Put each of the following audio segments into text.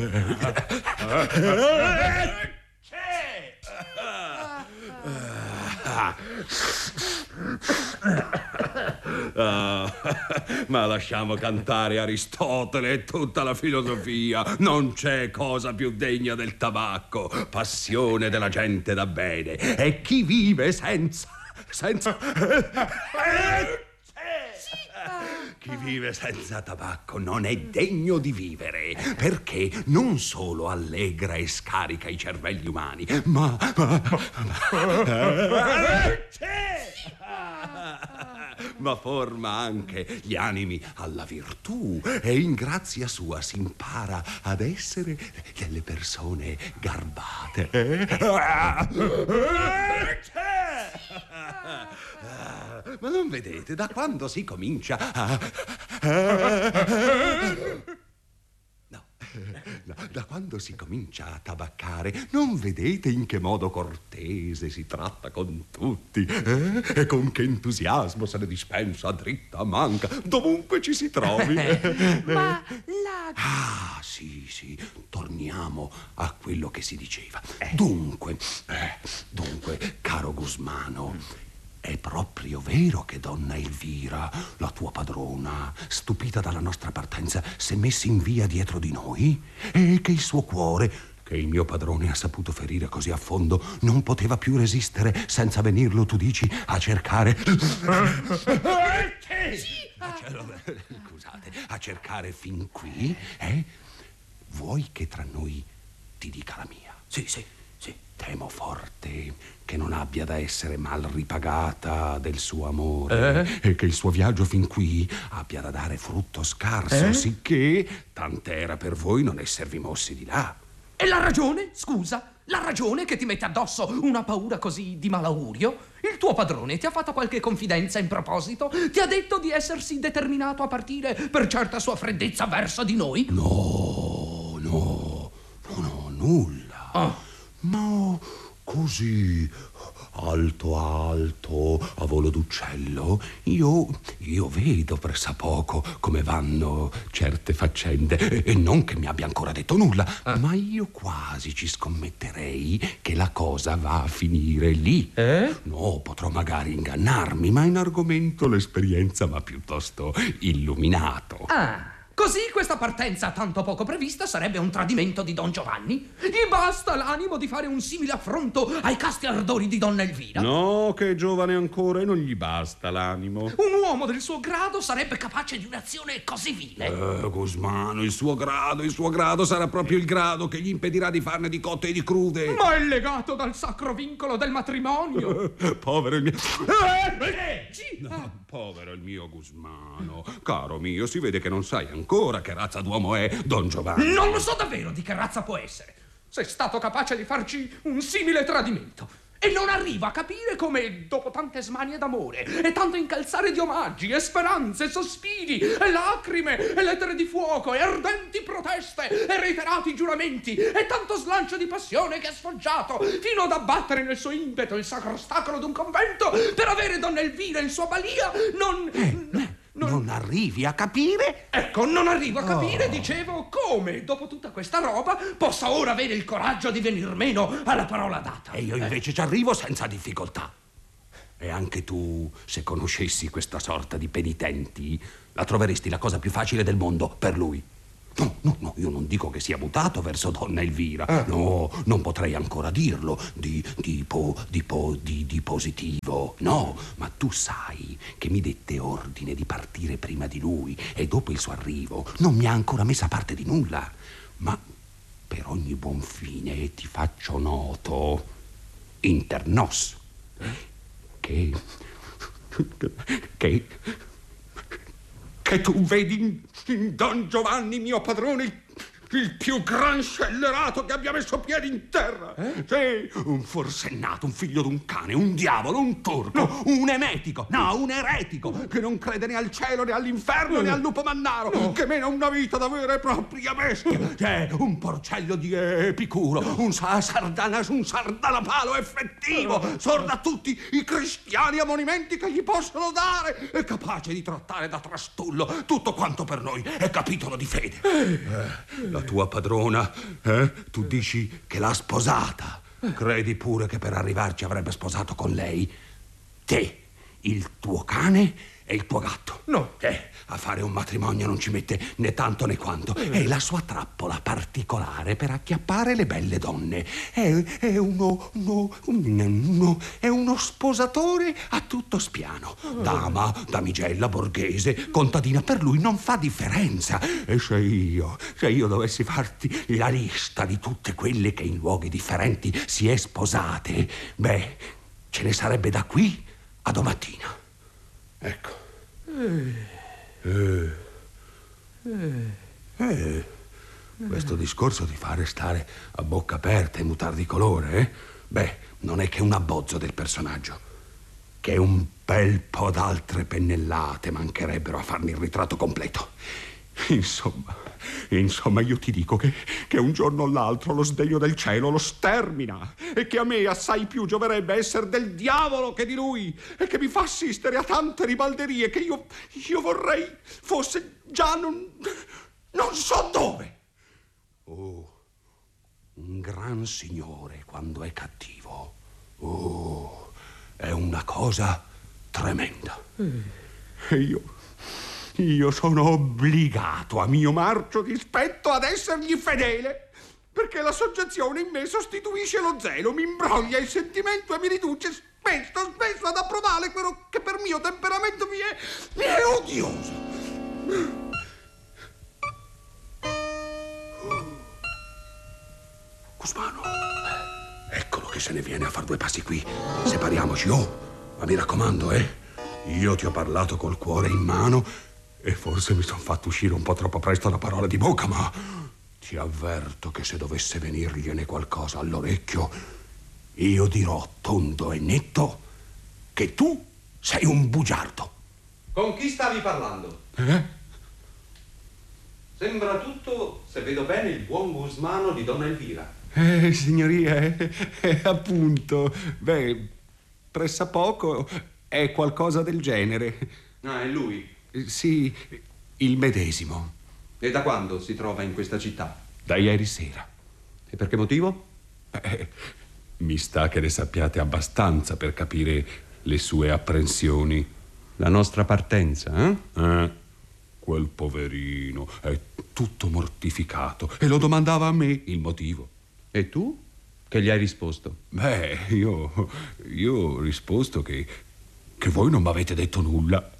Ma lasciamo cantare Aristotele e tutta la filosofia. Non c'è cosa più degna del tabacco, passione della gente da bene. E chi vive senza... Chi vive senza tabacco non è degno di vivere, perché non solo allegra e scarica i cervelli umani, ma forma anche gli animi alla virtù, e in grazia sua si impara ad essere delle persone garbate. Ma non vedete, da quando si comincia da quando si comincia a tabaccare, non vedete in che modo cortese si tratta con tutti, e con che entusiasmo se ne dispensa a dritta manca, dovunque ci si trovi. Ma la... Sì, torniamo a quello che si diceva. Dunque, caro Gusmano, è proprio vero che donna Elvira, la tua padrona, stupita dalla nostra partenza, s'è messa in via dietro di noi? E che il suo cuore, che il mio padrone ha saputo ferire così a fondo, non poteva più resistere senza venirlo, tu dici, a cercare... Scusate, a cercare fin qui, eh? Vuoi che tra noi ti dica la mia? Sì. Temo forte che non abbia da essere mal ripagata del suo amore, e che il suo viaggio fin qui abbia da dare frutto scarso, sicché tant'era per voi non esservi mossi di là. E la ragione, scusa? La ragione che ti mette addosso una paura così di malaugurio? Il tuo padrone ti ha fatto qualche confidenza in proposito? Ti ha detto di essersi determinato a partire per certa sua freddezza verso di noi? No, nulla. Ma così alto, a volo d'uccello, io vedo pressappoco come vanno certe faccende, e non che mi abbia ancora detto nulla, ma io quasi ci scommetterei che la cosa va a finire lì. No, potrò magari ingannarmi, ma in argomento l'esperienza m'ha piuttosto illuminato. Così questa partenza tanto poco prevista sarebbe un tradimento di Don Giovanni? Gli basta l'animo di fare un simile affronto ai casti ardori di Donna Elvira? No, che è giovane ancora e non gli basta l'animo. Un uomo del suo grado sarebbe capace di un'azione così vile? Gusmano, il suo grado sarà proprio il grado che gli impedirà di farne di cotte e di crude. Ma è legato dal sacro vincolo del matrimonio. Povero il mio... Povero il mio Gusmano. Caro mio, si vede che non sai ancora che razza d'uomo è Don Giovanni. Non lo so davvero di che razza può essere. Sei stato capace di farci un simile tradimento. E non arrivo a capire come, dopo tante smanie d'amore e tanto incalzare di omaggi e speranze, sospiri e lacrime e lettere di fuoco e ardenti proteste e reiterati giuramenti e tanto slancio di passione che ha sfoggiato fino ad abbattere nel suo impeto il sacro ostacolo d'un convento per avere Donna Elvira in sua balia, non arrivi a capire? Ecco, non arrivo a capire, dicevo, come, dopo tutta questa roba, possa ora avere il coraggio di venir meno alla parola data. E io invece ci arrivo senza difficoltà. E anche tu, se conoscessi questa sorta di penitenti, la troveresti la cosa più facile del mondo per lui. No, io non dico che sia mutato verso Donna Elvira. No, non potrei ancora dirlo di positivo. No, ma tu sai che mi dette ordine di partire prima di lui e dopo il suo arrivo non mi ha ancora messa parte di nulla. Ma per ogni buon fine ti faccio noto inter nos che tu vedi in Don Giovanni, mio padrone, il più gran scellerato che abbia messo piedi in terra. Sì, un forsennato, un figlio d'un cane, un diavolo, un turco, un emetico, un eretico, che non crede né al cielo né all'inferno né al lupo mannaro, che mena una vita da vera e propria bestia. Un porcello di Epicuro, un sardanapalo effettivo, sorda a tutti i cristiani ammonimenti che gli possono dare, è capace di trattare da trastullo tutto quanto per noi è capitolo di fede. La La tua padrona, tu dici che l'ha sposata. Credi pure che per arrivarci avrebbe sposato con lei te, il tuo cane e il tuo gatto. No. A fare un matrimonio non ci mette né tanto né quanto. È la sua trappola particolare per acchiappare le belle donne. È uno sposatore a tutto spiano. Dama, damigella, borghese, contadina, per lui non fa differenza. E se io dovessi farti la lista di tutte quelle che in luoghi differenti si è sposate, beh, ce ne sarebbe da qui a domattina. Ecco. Questo discorso ti fa restare a bocca aperta e mutar di colore, Beh, non è che un abbozzo del personaggio, che un bel po' d'altre pennellate mancherebbero a farmi il ritratto completo. Insomma, io ti dico che un giorno o l'altro lo sdegno del cielo lo stermina e che a me assai più gioverebbe essere del diavolo che di lui e che mi fa assistere a tante ribalderie che io vorrei fosse già non so dove. Oh, un gran signore quando è cattivo, è una cosa tremenda. E io sono obbligato a mio marcio dispetto ad essergli fedele, perché la soggezione in me sostituisce lo zelo, mi imbroglia il sentimento e mi riduce spesso ad approvare quello che per mio temperamento mi è odioso. Cusmano, eccolo che se ne viene a far 2 passi qui. Separiamoci, ma mi raccomando, io ti ho parlato col cuore in mano e forse mi son fatto uscire un po' troppo presto la parola di bocca, ma ti avverto che se dovesse venirgliene qualcosa all'orecchio, io dirò tondo e netto che tu sei un bugiardo. Con chi stavi parlando? Sembra tutto, se vedo bene, il buon Gusmano di Donna Elvira. Signoria, appunto. Beh, pressappoco è qualcosa del genere. Ah, è lui? Sì, il medesimo. E da quando si trova in questa città? Da ieri sera. E per che motivo? Mi sta che ne sappiate abbastanza per capire le sue apprensioni. La nostra partenza, Quel poverino è tutto mortificato e lo domandava a me il motivo. E tu? Che gli hai risposto? Beh, io ho risposto che voi non mi avete detto nulla.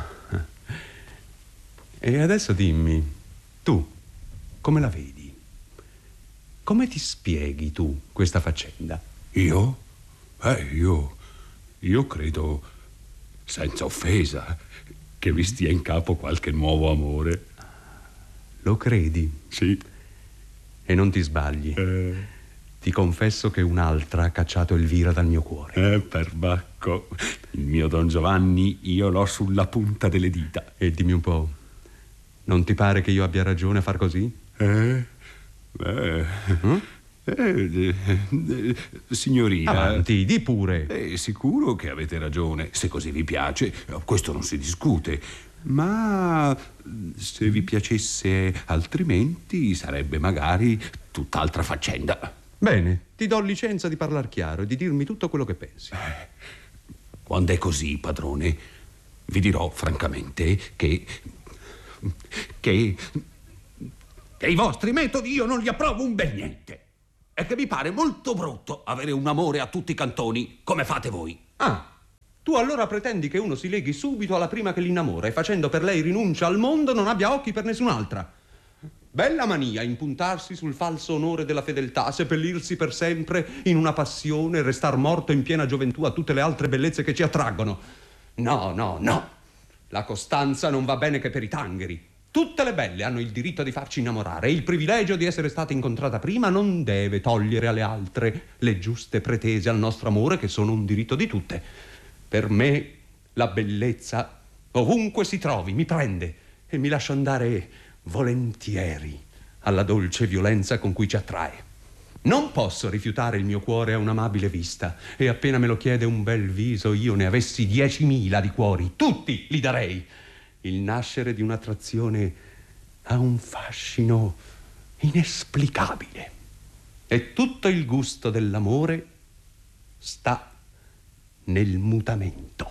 E adesso dimmi, tu, come la vedi? Come ti spieghi tu questa faccenda? Io? Io credo, senza offesa, che vi stia in capo qualche nuovo amore. Lo credi? Sì. E non ti sbagli. Ti confesso che un'altra ha cacciato Elvira dal mio cuore. Perbacco. Il mio Don Giovanni io l'ho sulla punta delle dita. E dimmi un po', non ti pare che io abbia ragione a far così? Signorina. Avanti, di pure. È sicuro che avete ragione. Se così vi piace, questo non si discute. Ma se vi piacesse altrimenti sarebbe magari tutt'altra faccenda. Bene, ti do licenza di parlar chiaro e di dirmi tutto quello che pensi. Quando è così, padrone, vi dirò francamente che i vostri metodi io non li approvo un bel niente. E che mi pare molto brutto avere un amore a tutti i cantoni come fate voi. Tu allora pretendi che uno si leghi subito alla prima che l'innamora e facendo per lei rinuncia al mondo non abbia occhi per nessun'altra. Bella mania impuntarsi sul falso onore della fedeltà, seppellirsi per sempre in una passione e restar morto in piena gioventù a tutte le altre bellezze che ci attraggono. No. La costanza non va bene che per i tangheri. Tutte le belle hanno il diritto di farci innamorare e il privilegio di essere stata incontrata prima non deve togliere alle altre le giuste pretese al nostro amore che sono un diritto di tutte. Per me la bellezza, ovunque si trovi, mi prende e mi lascia andare volentieri alla dolce violenza con cui ci attrae. Non posso rifiutare il mio cuore a un'amabile vista e appena me lo chiede un bel viso io ne avessi 10.000 di cuori, tutti li darei. Il nascere di un'attrazione ha un fascino inesplicabile. E tutto il gusto dell'amore sta nel mutamento.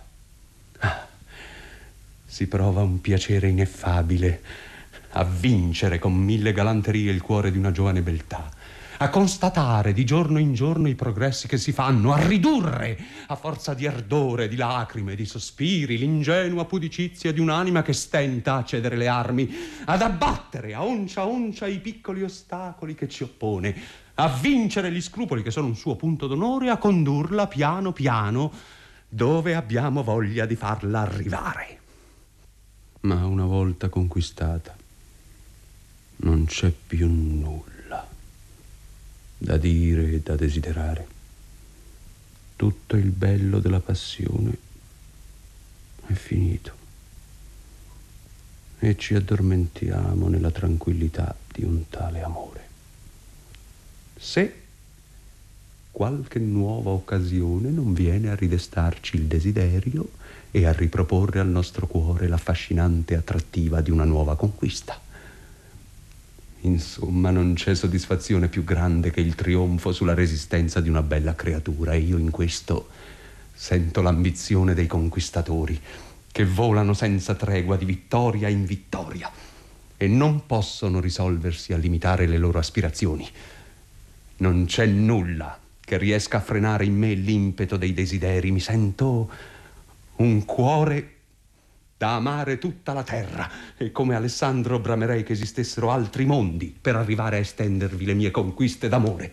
Si prova un piacere ineffabile a vincere con 1000 galanterie il cuore di una giovane beltà, a constatare di giorno in giorno i progressi che si fanno, a ridurre a forza di ardore, di lacrime, di sospiri, l'ingenua pudicizia di un'anima che stenta a cedere le armi, ad abbattere a oncia i piccoli ostacoli che ci oppone, a vincere gli scrupoli che sono un suo punto d'onore, a condurla piano piano dove abbiamo voglia di farla arrivare. Ma una volta conquistata non c'è più nulla da dire e da desiderare. Tutto il bello della passione è finito e ci addormentiamo nella tranquillità di un tale amore. Se qualche nuova occasione non viene a ridestarci il desiderio e a riproporre al nostro cuore l'affascinante attrattiva di una nuova conquista. Insomma, non c'è soddisfazione più grande che il trionfo sulla resistenza di una bella creatura, e io in questo sento l'ambizione dei conquistatori che volano senza tregua di vittoria in vittoria e non possono risolversi a limitare le loro aspirazioni. Non c'è nulla che riesca a frenare in me l'impeto dei desideri. Mi sento un cuore da amare tutta la terra, e come Alessandro bramerei che esistessero altri mondi per arrivare a estendervi le mie conquiste d'amore.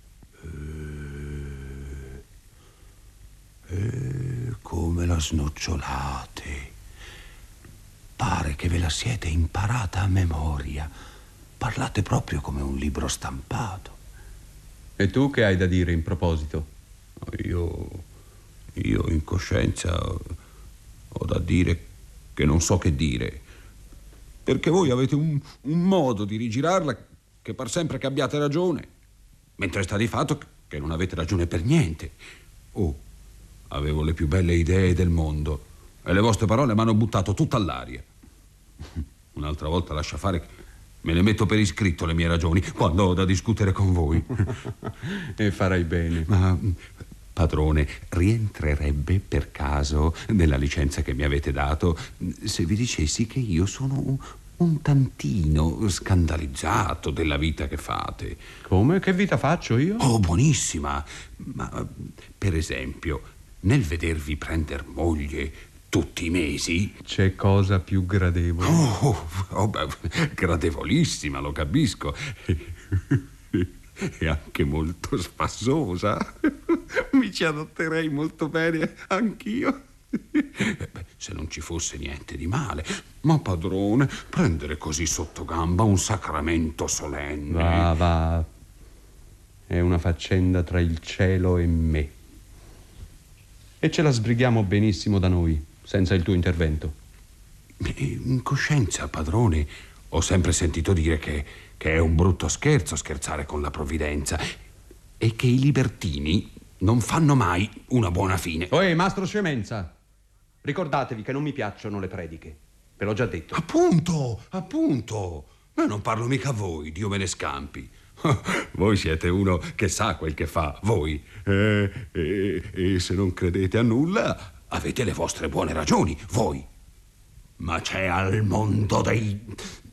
Come la snocciolate. Pare che ve la siete imparata a memoria. Parlate proprio come un libro stampato. E tu che hai da dire in proposito? Io in coscienza ho da dire che non so che dire, perché voi avete un modo di rigirarla che par sempre che abbiate ragione, mentre sta di fatto che non avete ragione per niente. Avevo le più belle idee del mondo e le vostre parole mi hanno buttato tutta all'aria. Un'altra volta lascia fare, me le metto per iscritto le mie ragioni quando ho da discutere con voi. E farai bene. Ma padrone, rientrerebbe per caso nella licenza che mi avete dato se vi dicessi che io sono un tantino scandalizzato della vita che fate? Come? Che vita faccio io? Buonissima. Ma per esempio, nel vedervi prender moglie tutti i mesi... C'è cosa più gradevole? Gradevolissima, lo capisco. E anche molto spassosa. Mi ci adatterei molto bene anch'io. Se non ci fosse niente di male. Ma padrone, prendere così sotto gamba un sacramento solenne... Va. È una faccenda tra il cielo e me. E ce la sbrighiamo benissimo da noi, senza il tuo intervento. In coscienza, padrone, ho sempre sentito dire che è un brutto scherzo scherzare con la provvidenza e che i libertini non fanno mai una buona fine. Mastro Scemenza, ricordatevi che non mi piacciono le prediche. Ve l'ho già detto. Appunto. Ma non parlo mica a voi, Dio me ne scampi. Voi siete uno che sa quel che fa, voi. E se non credete a nulla, avete le vostre buone ragioni, voi. Ma c'è al mondo dei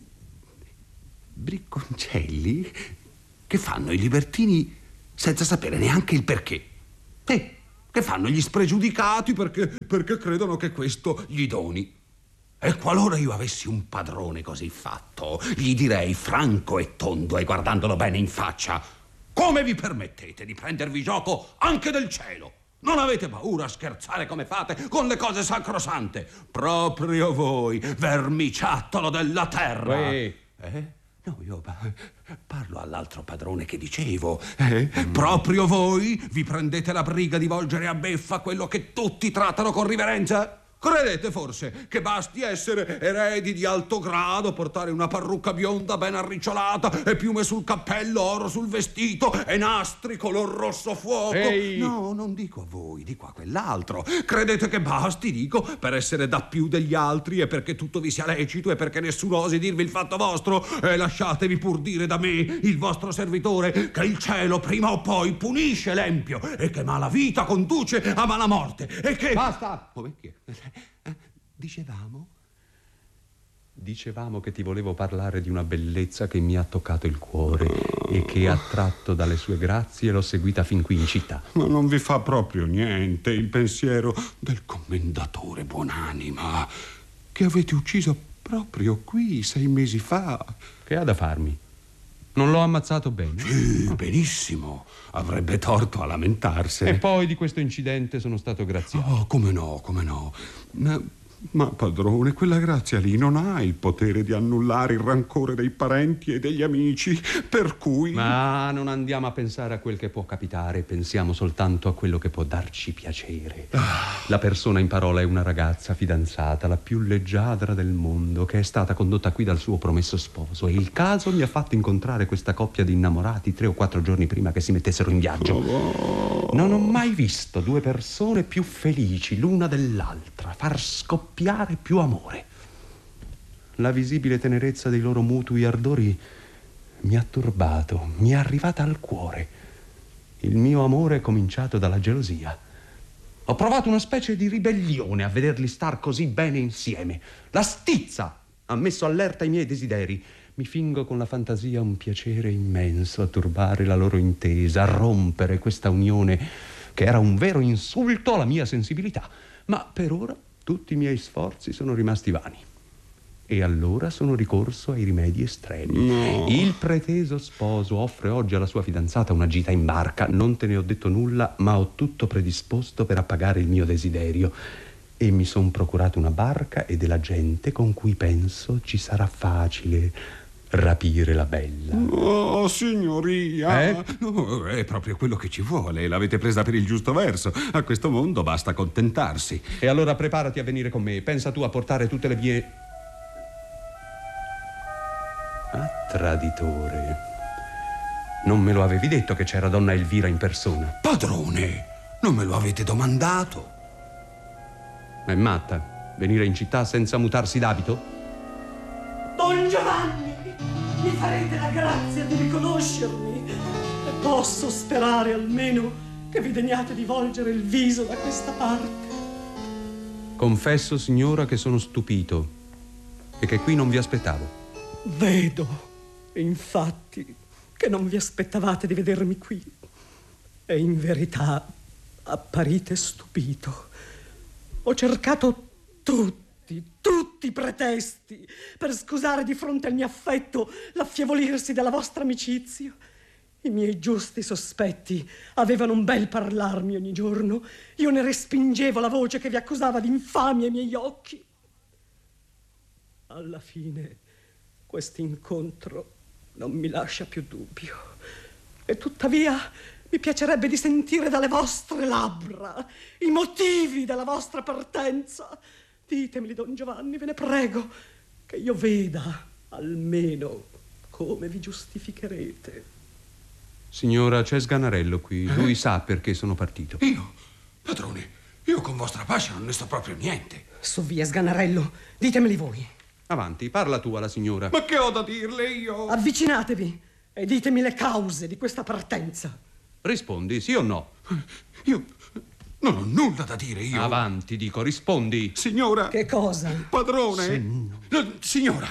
bricconcelli che fanno i libertini senza sapere neanche il perché. Che fanno gli spregiudicati perché credono che questo gli doni. E qualora io avessi un padrone così fatto, gli direi franco e tondo e guardandolo bene in faccia: come vi permettete di prendervi gioco anche del cielo? Non avete paura a scherzare come fate con le cose sacrosante? Proprio voi, vermiciattolo della terra. No, io parlo all'altro padrone che dicevo. Proprio voi vi prendete la briga di volgere a beffa quello che tutti trattano con riverenza? Credete forse che basti essere eredi di alto grado, portare una parrucca bionda ben arricciolata e piume sul cappello, oro sul vestito e nastri color rosso fuoco? Ehi! No, non dico a voi, dico a quell'altro. Credete che basti, dico, per essere da più degli altri e perché tutto vi sia lecito e perché nessuno osi dirvi il fatto vostro? E lasciatevi pur dire da me, il vostro servitore, che il cielo prima o poi punisce l'empio e che mala vita conduce a mala morte e che... Basta! Come che? Dicevamo? Dicevamo che ti volevo parlare di una bellezza che mi ha toccato il cuore e che, attratto dalle sue grazie, l'ho seguita fin qui in città. Ma non vi fa proprio niente il pensiero del commendatore buonanima che avete ucciso proprio qui 6 mesi fa? Che ha da farmi? Non l'ho ammazzato bene? Sì, benissimo. Avrebbe torto a lamentarsene. E poi di questo incidente sono stato graziato. Oh, come no, come no. Ma padrone, quella grazia lì non ha il potere di annullare il rancore dei parenti e degli amici, per cui... Ma non andiamo a pensare a quel che può capitare, pensiamo soltanto a quello che può darci piacere. La persona in parola è una ragazza fidanzata, la più leggiadra del mondo, che è stata condotta qui dal suo promesso sposo, e il caso mi ha fatto incontrare questa coppia di innamorati 3 o 4 giorni prima che si mettessero in viaggio. Non ho mai visto 2 persone più felici l'una dell'altra, far scoppiare più amore. La visibile tenerezza dei loro mutui ardori mi ha turbato, mi è arrivata al cuore. Il mio amore è cominciato dalla gelosia. Ho provato una specie di ribellione a vederli star così bene insieme. La stizza ha messo allerta i miei desideri. Mi fingo con la fantasia un piacere immenso a turbare la loro intesa, a rompere questa unione che era un vero insulto alla mia sensibilità. Ma per ora tutti i miei sforzi sono rimasti vani. E allora sono ricorso ai rimedi estremi. No. Il preteso sposo offre oggi alla sua fidanzata una gita in barca. Non te ne ho detto nulla, ma ho tutto predisposto per appagare il mio desiderio. E mi son procurato una barca e della gente con cui penso ci sarà facile rapire la bella. Oh, signoria! Eh? No, è proprio quello che ci vuole. L'avete presa per il giusto verso. A questo mondo basta accontentarsi. E allora preparati a venire con me. Pensa tu a portare tutte le mie... Ah, traditore. Non me lo avevi detto che c'era donna Elvira in persona? Padrone, non me lo avete domandato? È matta? Venire in città senza mutarsi d'abito? Don Giovanni, mi farete la grazia di riconoscermi e posso sperare almeno che vi degniate di volgere il viso da questa parte. Confesso, signora, che sono stupito e che qui non vi aspettavo. Vedo, infatti, che non vi aspettavate di vedermi qui. E in verità apparite stupito. Ho cercato tutti i pretesti per scusare di fronte al mio affetto l'affievolirsi della vostra amicizia. I miei giusti sospetti avevano un bel parlarmi ogni giorno. Io ne respingevo la voce che vi accusava di infamia ai miei occhi. Alla fine quest'incontro non mi lascia più dubbio. E tuttavia mi piacerebbe di sentire dalle vostre labbra i motivi della vostra partenza. Ditemeli, Don Giovanni, ve ne prego, che io veda almeno come vi giustificherete. Signora, c'è Sganarello qui. Lui sa perché sono partito. Io? Padrone, io con vostra pace non ne so proprio niente. Su via, Sganarello, ditemeli voi. Avanti, parla tu alla signora. Ma che ho da dirle io? Avvicinatevi e ditemi le cause di questa partenza. Rispondi, sì o no? Io non ho nulla da dire, io. Avanti, dico, rispondi. Signora. Che cosa? Padrone. Signora.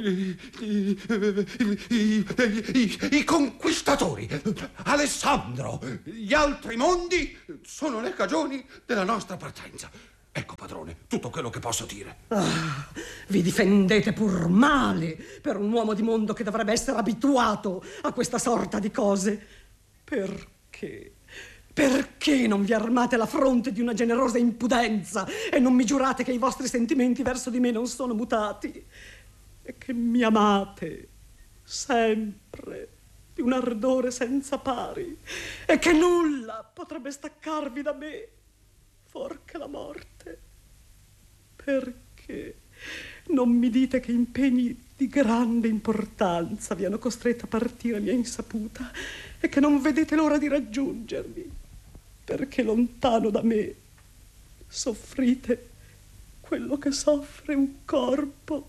I conquistatori. Alessandro. Gli altri mondi sono le cagioni della nostra partenza. Ecco, padrone, tutto quello che posso dire. Ah, vi difendete pur male per un uomo di mondo che dovrebbe essere abituato a questa sorta di cose. Perché? Perché non vi armate la fronte di una generosa impudenza e non mi giurate che i vostri sentimenti verso di me non sono mutati e che mi amate sempre di un ardore senza pari e che nulla potrebbe staccarvi da me, fuorché la morte? Perché non mi dite che impegni di grande importanza vi hanno costretto a partire a mia insaputa e che non vedete l'ora di raggiungermi? Perché lontano da me soffrite quello che soffre un corpo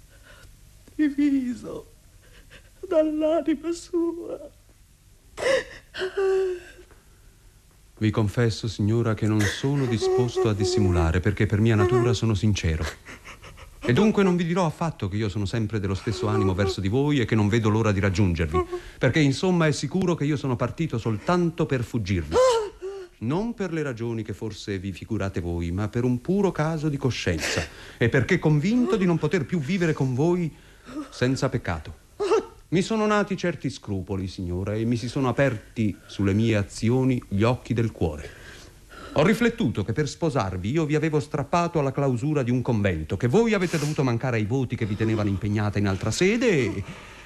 diviso dall'anima sua. Vi confesso, signora, che non sono disposto a dissimulare, perché per mia natura sono sincero. E dunque non vi dirò affatto che io sono sempre dello stesso animo verso di voi e che non vedo l'ora di raggiungervi, perché insomma è sicuro che io sono partito soltanto per fuggirvi. Non per le ragioni che forse vi figurate voi, ma per un puro caso di coscienza, e perché convinto di non poter più vivere con voi senza peccato. Mi sono nati certi scrupoli, signora, e mi si sono aperti sulle mie azioni gli occhi del cuore. Ho riflettuto che per sposarvi io vi avevo strappato alla clausura di un convento, che voi avete dovuto mancare ai voti che vi tenevano impegnata in altra sede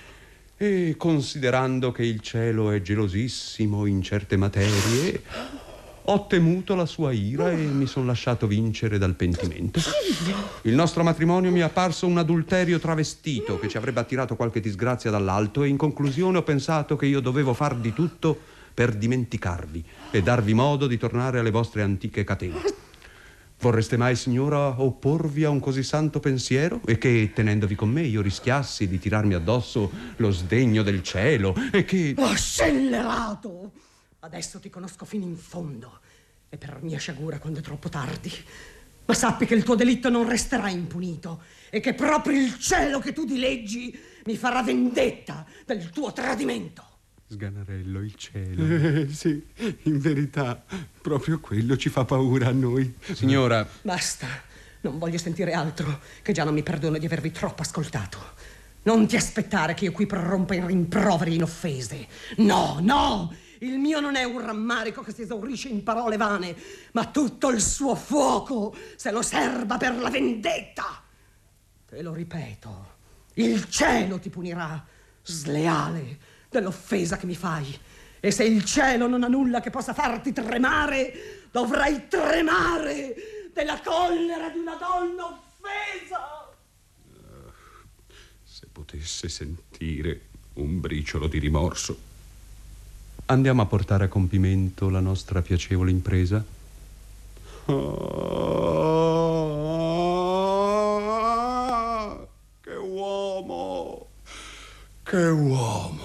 e considerando che il cielo è gelosissimo in certe materie, ho temuto la sua ira e mi sono lasciato vincere dal pentimento. Il nostro matrimonio mi è apparso un adulterio travestito che ci avrebbe attirato qualche disgrazia dall'alto e in conclusione ho pensato che io dovevo far di tutto per dimenticarvi e darvi modo di tornare alle vostre antiche catene. Vorreste mai, signora, opporvi a un così santo pensiero e che, tenendovi con me, io rischiassi di tirarmi addosso lo sdegno del cielo e che... Oh, scellerato! Adesso ti conosco fino in fondo e per mia sciagura quando è troppo tardi. Ma sappi che il tuo delitto non resterà impunito e che proprio il cielo che tu dileggi mi farà vendetta del tuo tradimento. Sganarello, il cielo. Sì, in verità, proprio quello ci fa paura a noi. Signora... Basta, non voglio sentire altro, che già non mi perdono di avervi troppo ascoltato. Non ti aspettare che io qui prorompa in rimproveri e in offese. No, no! Il mio non è un rammarico che si esaurisce in parole vane, ma tutto il suo fuoco se lo serba per la vendetta. Te lo ripeto, il cielo ti punirà, sleale, dell'offesa che mi fai. E se il cielo non ha nulla che possa farti tremare, dovrai tremare della collera di una donna offesa. Se potesse sentire un briciolo di rimorso. Andiamo a portare a compimento la nostra piacevole impresa? Che uomo! Che uomo!